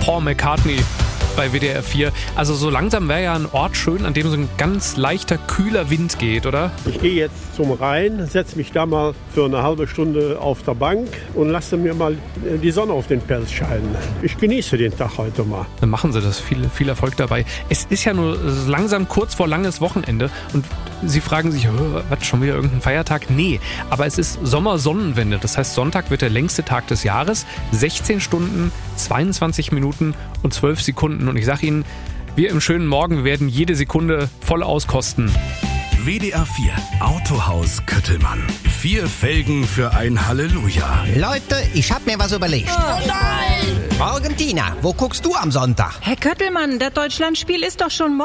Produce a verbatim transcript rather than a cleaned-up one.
Paul McCartney bei W D R vier. Also so langsam wäre ja ein Ort schön, an dem so ein ganz leichter, kühler Wind geht, oder? Ich gehe jetzt zum Rhein, setze mich da mal für eine halbe Stunde auf der Bank und lasse mir mal die Sonne auf den Pelz scheinen. Ich genieße den Tag heute mal. Dann machen Sie das. Viel, viel Erfolg dabei. Es ist ja nur langsam kurz vor langes Wochenende und Sie fragen sich, was, schon wieder irgendein Feiertag? Nee, aber es ist Sommersonnenwende. Das heißt, Sonntag wird der längste Tag des Jahres. sechzehn Stunden, zweiundzwanzig Minuten und zwölf Sekunden. Und ich sage Ihnen, wir im schönen Morgen werden jede Sekunde voll auskosten. W D R vier Autohaus Köttelmann. Vier Felgen für ein Halleluja. Leute, ich hab mir was überlegt. Oh nein! Morgen, Tina, wo guckst du am Sonntag? Herr Köttelmann, das Deutschlandspiel ist doch schon morgen.